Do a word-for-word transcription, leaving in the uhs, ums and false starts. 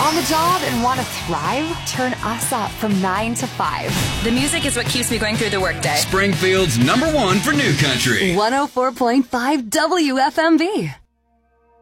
On the job and want to thrive? Turn us up from nine to five. The music is what keeps me going through the workday. Springfield's number one for new country. one oh four point five W F M B.